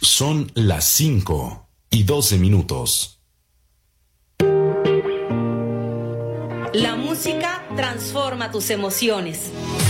Son las 5:12. La música transforma tus emociones.